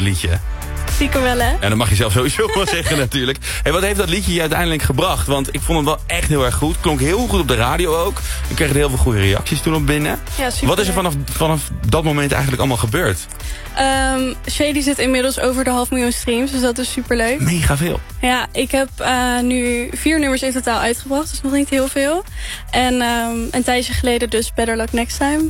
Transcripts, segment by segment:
liedje. Stiekem wel, hè? En dat mag je zelf sowieso wel zeggen natuurlijk. Hey, wat heeft dat liedje je uiteindelijk gebracht? Want ik vond het wel echt heel erg goed. Klonk heel goed op de radio ook. Ik kreeg er heel veel goede reacties toen op binnen. Ja, super. Wat is er vanaf dat moment eigenlijk allemaal gebeurd? Shady zit inmiddels over de 500.000 streams, dus dat is superleuk. Mega veel. Ja, ik heb nu 4 nummers in totaal uitgebracht, dus nog niet heel veel. En een tijdje geleden dus Better Luck Next Time.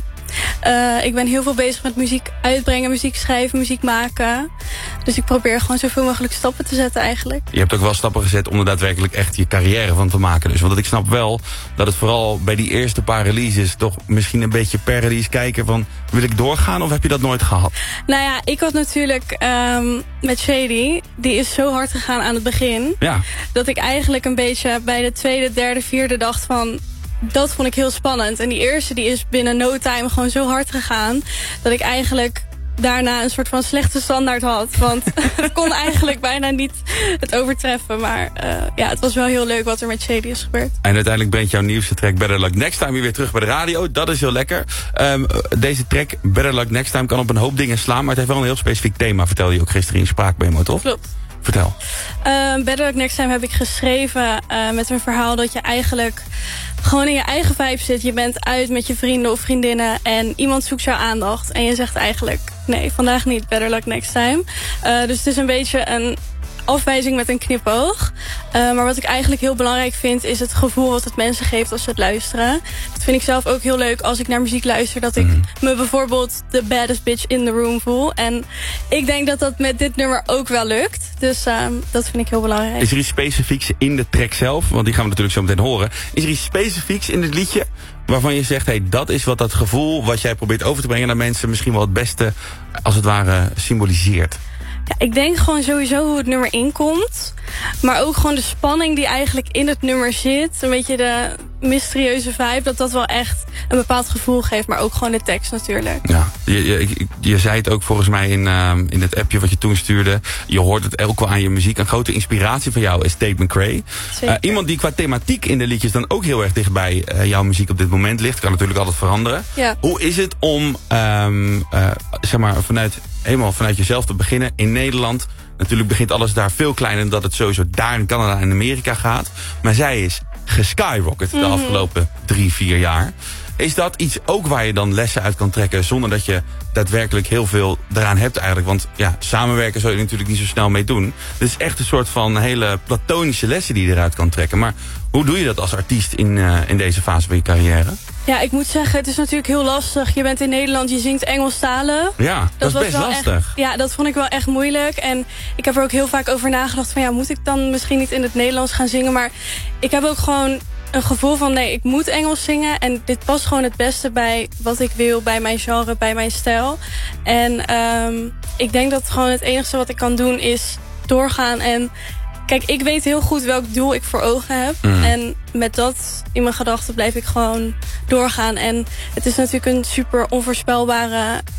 Ik ben heel veel bezig met muziek uitbrengen, muziek schrijven, muziek maken. Dus ik probeer gewoon zoveel mogelijk stappen te zetten eigenlijk. Je hebt ook wel stappen gezet om er daadwerkelijk echt je carrière van te maken. Dus. Want ik snap wel dat het vooral bij die eerste paar releases toch misschien een beetje per release kijken van wil ik doorgaan of heb je dat nooit gehad? Nou ja, ik had natuurlijk met Shady, die is zo hard gegaan aan het begin. Ja. Dat ik eigenlijk een beetje bij de tweede, derde, vierde dacht van dat vond ik heel spannend. En die eerste die is binnen no time gewoon zo hard gegaan dat ik eigenlijk daarna een soort van slechte standaard had. Want het kon eigenlijk bijna niet het overtreffen. Maar ja, het was wel heel leuk wat er met Shady is gebeurd. En uiteindelijk brengt jouw nieuwste track Better Luck Next Time weer terug bij de radio. Dat is heel lekker. Deze track Better Luck Next Time kan op een hoop dingen slaan. Maar het heeft wel een heel specifiek thema. Vertelde je ook gisteren in Spraakmemo, toch? Klopt. Vertel. Better Luck Next Time heb ik geschreven met een verhaal dat je eigenlijk gewoon in je eigen vibe zit. Je bent uit met je vrienden of vriendinnen en iemand zoekt jouw aandacht. En je zegt eigenlijk, nee, vandaag niet, Better Luck Next Time. Dus het is een beetje een afwijzing met een knipoog. Maar wat ik eigenlijk heel belangrijk vind is het gevoel wat het mensen geeft als ze het luisteren. Dat vind ik zelf ook heel leuk als ik naar muziek luister. Dat ik me bijvoorbeeld de baddest bitch in the room voel. En ik denk dat dat met dit nummer ook wel lukt. Dus dat vind ik heel belangrijk. Is er iets specifieks in de track zelf? Want die gaan we natuurlijk zo meteen horen. Is er iets specifieks in dit liedje waarvan je zegt, hey, dat is wat dat gevoel wat jij probeert over te brengen naar mensen misschien wel het beste als het ware symboliseert? Ja, ik denk gewoon sowieso hoe het nummer inkomt. Maar ook gewoon de spanning die eigenlijk in het nummer zit. Een beetje de mysterieuze vibe. Dat wel echt een bepaald gevoel geeft. Maar ook gewoon de tekst natuurlijk. Ja, je zei het ook volgens mij in het appje wat je toen stuurde. Je hoort het ook wel aan je muziek. Een grote inspiratie van jou is Tate McRae. Iemand die qua thematiek in de liedjes dan ook heel erg dichtbij jouw muziek op dit moment ligt. Kan natuurlijk altijd veranderen. Ja. Hoe is het om zeg maar helemaal vanuit jezelf te beginnen in Nederland? Natuurlijk begint alles daar veel kleiner dan dat het sowieso daar in Canada en Amerika gaat. Maar zij is geskyrocket de afgelopen 3-4 jaar. Is dat iets ook waar je dan lessen uit kan trekken zonder dat je daadwerkelijk heel veel eraan hebt eigenlijk? Want ja, samenwerken zou je natuurlijk niet zo snel mee doen. Het is echt een soort van hele platonische lessen die je eruit kan trekken. Maar hoe doe je dat als artiest in deze fase van je carrière? Ja, ik moet zeggen, het is natuurlijk heel lastig. Je bent in Nederland, je zingt Engelstalig. Ja, dat is best lastig. Ja, dat vond ik wel echt moeilijk. En ik heb er ook heel vaak over nagedacht van ja, moet ik dan misschien niet in het Nederlands gaan zingen? Maar ik heb ook gewoon een gevoel van nee, ik moet Engels zingen. En dit past gewoon het beste bij wat ik wil, bij mijn genre, bij mijn stijl. En ik denk dat gewoon het enige wat ik kan doen is doorgaan. En kijk, ik weet heel goed welk doel ik voor ogen heb. En met dat in mijn gedachten blijf ik gewoon doorgaan. En het is natuurlijk een super onvoorspelbare